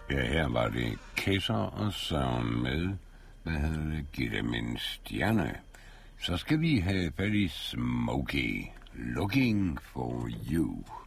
Ja, her var det Kesser og Søren med, giv dem en stjerne. Så skal vi have fat i Smokey, Looking for You.